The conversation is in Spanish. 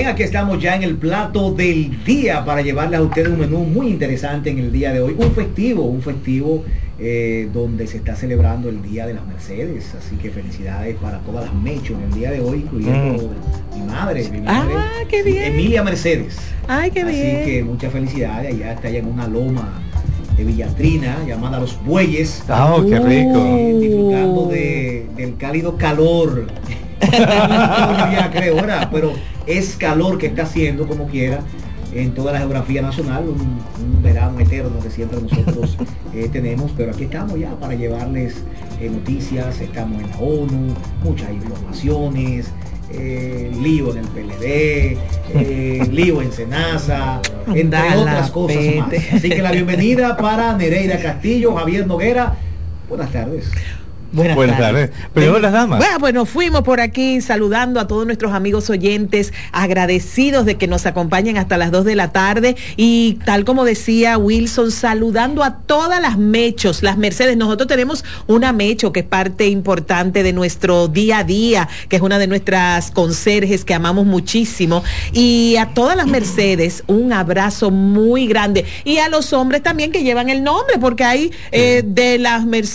aquí estamos ya en el plato del día para llevarles a ustedes un menú muy interesante en el día de hoy. Un festivo donde se está celebrando el Día de las Mercedes. Así que felicidades para todas las mechos en el día de hoy, incluyendo mi madre. Qué bien. Emilia Mercedes. Ay, qué bien. Así que muchas felicidades. Allá está allá en una loma de Villatrina llamada Los Bueyes. Qué rico. Disfrutando del cálido calor. Ya creo, ¿verdad? Pero es calor que está haciendo como quiera en toda la geografía nacional, un verano eterno que siempre nosotros tenemos, pero aquí estamos ya para llevarles noticias. Estamos en la ONU, muchas informaciones, lío en el PLD, lío en Senasa, entre otras cosas más. Así que la bienvenida para Nereida Castillo, Javier Noguera. Buenas tardes. Buenas tardes. Pero las damas. Bueno, pues nos fuimos por aquí saludando a todos nuestros amigos oyentes, agradecidos de que nos acompañen hasta las 2 de la tarde y tal como decía Wilson, saludando a todas las mechos, las Mercedes. Nosotros tenemos una mecho que es parte importante de nuestro día a día, que es una de nuestras conserjes que amamos muchísimo, y a todas las Mercedes un abrazo muy grande, y a los hombres también que llevan el nombre, porque hay de las Mercedes